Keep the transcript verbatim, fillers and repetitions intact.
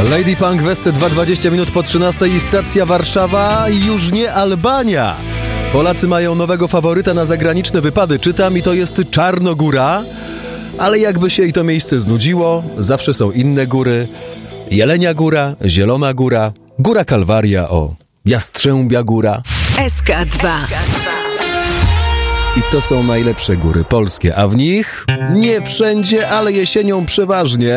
Lady Punk w S C dwa, dwadzieścia minut po trzynastej i stacja Warszawa, już nie Albania. Polacy mają nowego faworyta na zagraniczne wypady, czytam, i to jest Czarnogóra. Ale jakby się i to miejsce znudziło, zawsze są inne góry. Jelenia Góra, Zielona Góra, Góra Kalwaria, o, Jastrzębia Góra. S K dwa. I to są najlepsze góry polskie, a w nich nie wszędzie, ale jesienią przeważnie